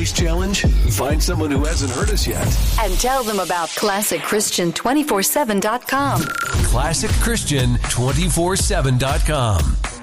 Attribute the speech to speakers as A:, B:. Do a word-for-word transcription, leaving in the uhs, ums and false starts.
A: Voice Challenge? Find someone who hasn't heard us yet.
B: And tell them about Classic Christian two forty-seven dot com.
A: Classic Christian two forty-seven dot com.